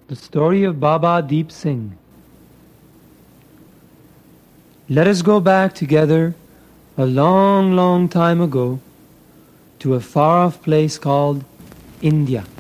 The story of Baba Deep Singh. Let us go back together a long, long time ago to a far-off place called India.